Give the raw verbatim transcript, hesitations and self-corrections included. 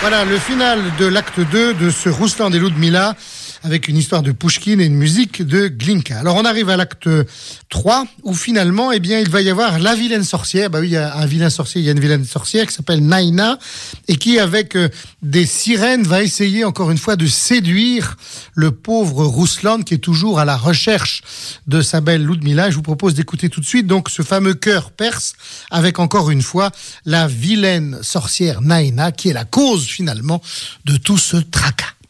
Voilà le final de l'acte deux de ce Rouslan et Ludmila avec une histoire de Pouchkine et une musique de Glinka. Alors on arrive à l'acte trois où finalement eh bien il va y avoir la vilaine sorcière. Bah oui, il y a un vilain sorcier, il y a une vilaine sorcière qui s'appelle Naina et qui avec euh, des sirènes va essayer encore une fois de séduire le pauvre Rouslan qui est toujours à la recherche de sa belle Ludmila. Je vous propose d'écouter tout de suite donc ce fameux chœur perse avec encore une fois la vilaine sorcière Naina qui est la cause finalement de tout ce tracas.